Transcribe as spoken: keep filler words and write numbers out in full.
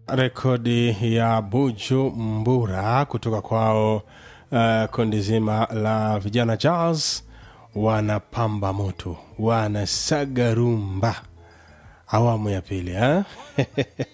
rekodi ya Buju Mbura kutoka kwao uh, kundi zima la vijana jazz. Wanapamba moto, wanasaga rumba awamu ya pili, eh?